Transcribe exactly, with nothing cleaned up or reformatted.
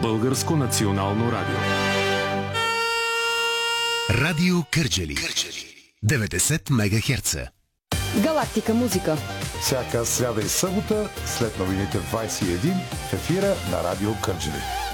Българско национално радио. Радио Кърджали. деветдесет мегахерца. Галактика музика. Всяка сряда и събота след новините в двайсет и един в ефира на Радио Кърджали.